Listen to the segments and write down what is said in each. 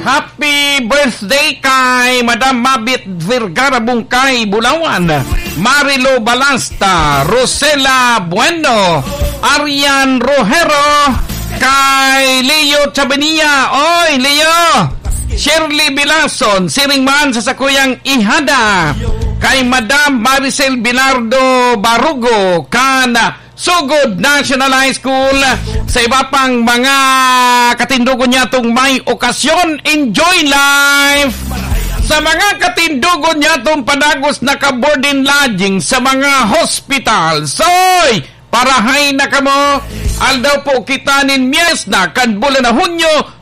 Happy birthday kay Madam Mabit Vergara Bungkay, Bulawan, Marilo Balasta, Rosela Bueno, Arian Rojero, kay Leo Chabania. Oy, Leo! Shirley Bilason, Siringman sa Sakuyang Ihada, kay Madam Maricel Bilardo Barugo, kana Sugod National High School, sa iba pang mga katindugo niya itong may okasyon, enjoy life! Sa mga katindugo niya itong padagos na ka-boarding lodging sa mga hospital. Soy! Parahay na kamo, aldaw po kita nin miyes na kan bulan na Hunyo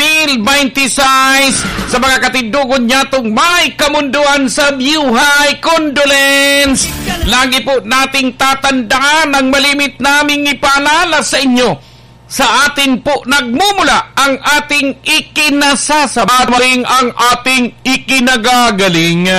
2026 sa mga katindugon niya itong may kamunduan sa buhay. Condolence! Lagi po nating tatandaan ang malimit naming ipaalala sa inyo. Sa atin po nagmumula ang ating ikinasasabaling, ang ating ikinagagaling.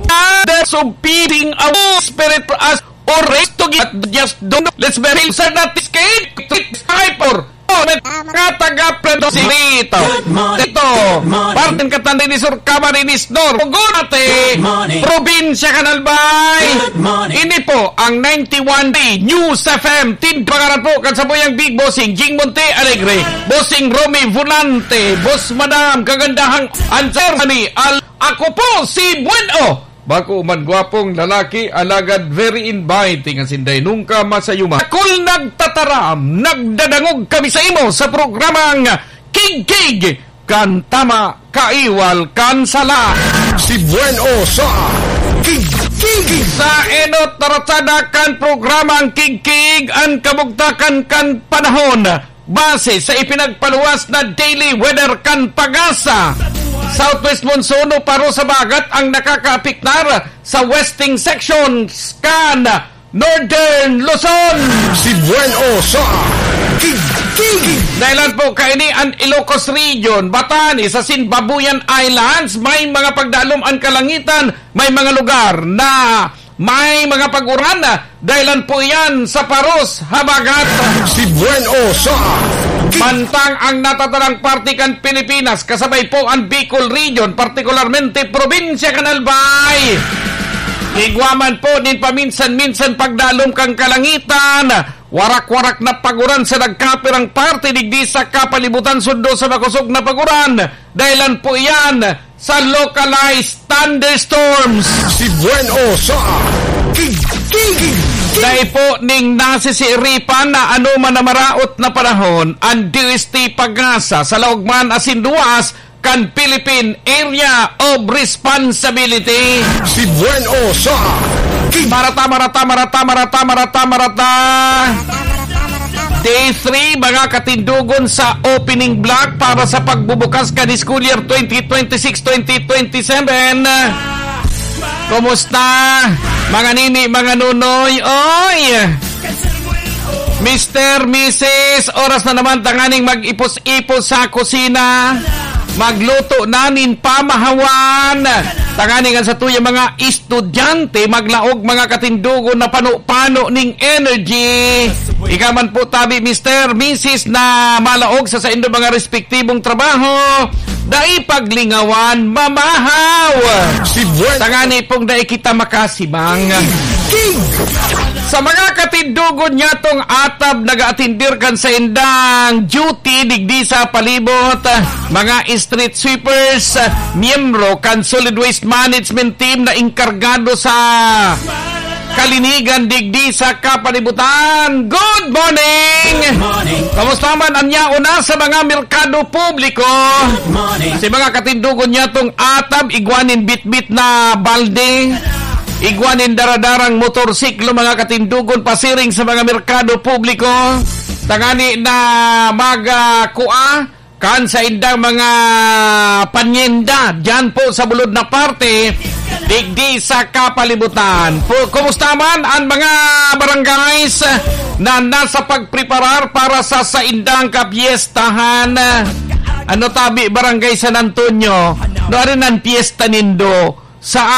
So beating our spirit for us or rest to get just don't let's very sad that this kid hyper kataga-predo si Rito. Ito, parten katanda ni Sur Camarinis Nor. Pugunate, Probinsya Kanalbay. Ini po ang 91D News FM. Tinpangaran po kansabuyang Big Bossing Jing Monte Alegre, Bossing Romy Volante, Boss Madam Kagandahang Answer ni ako po si Bueno. Bako man gwapong lalaki, alagad very inviting ang sinday nungka masayuma. Kung nagtataram, nagdadangog kami sa imo sa programang Kig-Kig, kan tama, kaiwal, kan sala. Si Bueno sa Kig-Kig. Sa enot taratsada kan programang Kig-Kig, ang kabugtakan kan panahon, base sa ipinagpaluwas na daily weather kan pag-asa. Southwest monsoon paro sa bagat ang nakakaapiktar sa westing sections kan Northern Luzon. Si Bueno sa Kig-Kig. Dahilan po kaini ang Ilocos Region, Batanes, sa Babuyan Islands, may mga pagdalom ang kalangitan, may mga lugar na may mga pag-uran. Dahilan po yan sa Paros, Habagat. Si Bueno sa Mantang ang natatarang partikan Pilipinas, kasabay po ang Bicol Region, partikularmente Probinsya Kanalbay. Igwaman po din paminsan-minsan pagdalom kang kalangitan, warak-warak na paguran sa nagkapirang parte digdi sa kapalibutan sundo sa makusog na paguran. Dahilan po yan sa localized thunderstorms. Si Bueno sa Kig-Kig. Dahil po ning nasisiripan na anuman na maraot na panahon ang DST Pag-asa sa laugman asinduas kan Philippine Area of Responsibility. Si Bueno sa Marata. Day 3, mga katindugon sa opening block para sa pagbubukas kan school year 2026-2027. Kumusta? Mga nini, mga nunoy, oy! Mr., Mrs., oras na naman tanganing mag-ipos-ipos sa kusina. Magluto nanin pamahawan. Tanganing sa tuya mga estudyante, maglaog mga katindugo na pano-pano ning energy. Ikaman po tabi, Mr., Mrs., na malaog sa indo mga respektibong trabaho. Dai paglingawan, mamahaw. Si Bueno. Tangani pong dai kita makasibang. Sa mga katindugon niya tong atab nag-atindir kan sa indang duty digdi sa palibot, mga street sweepers, miyembro kan solid waste management team na inkargado sa kalinigan digdi sa kapalibutan. Good morning! Kamusta man anya una sa mga merkado publiko? Si mga katindugon niya tong atab, igwanin bit-bit na balde, igwanin daradarang motorsiklo, mga katindugon pasiring sa mga merkado publiko. Tangani na magkua kan sa indang mga panyenda dyan po sa bulod na parte digdi sa kapalibutan. Kumusta man ang mga barangays na nasa pagpreparar para sa indang kapiestahan? Ano tabi barangay San Antonio? No rin ang piyesta nindo sa